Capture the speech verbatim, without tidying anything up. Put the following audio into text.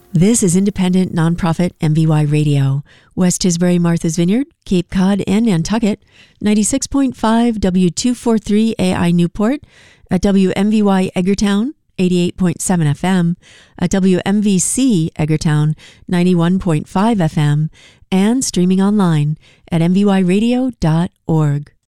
This is independent nonprofit M V Y Radio. West Tisbury, Martha's Vineyard, Cape Cod, and Nantucket. ninety-six point five W two forty-three A I Newport. At W M V Y Edgartown, eighty-eight point seven F M. At W M V C Edgartown, ninety-one point five F M. And streaming online at m v y radio dot org.